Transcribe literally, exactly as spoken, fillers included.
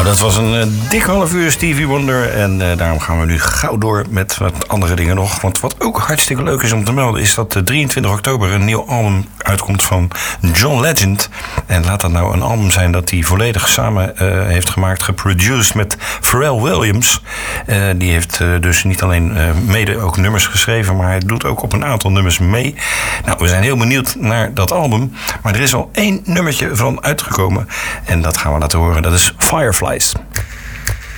Dat was een uh, dik half uur Stevie Wonder. En uh, daarom gaan we nu gauw door met wat andere dingen nog. Want wat ook hartstikke leuk is om te melden... is dat uh, drieëntwintig oktober een nieuw album uitkomt van John Legend. En laat dat nou een album zijn dat hij volledig samen uh, heeft gemaakt... geproduced met Pharrell Williams. Uh, die heeft uh, dus niet alleen uh, mede ook nummers geschreven... maar hij doet ook op een aantal nummers mee. Nou, we zijn heel benieuwd naar dat album. Maar er is al één nummertje van uitgekomen. En dat gaan we laten horen. Dat is Fireflies.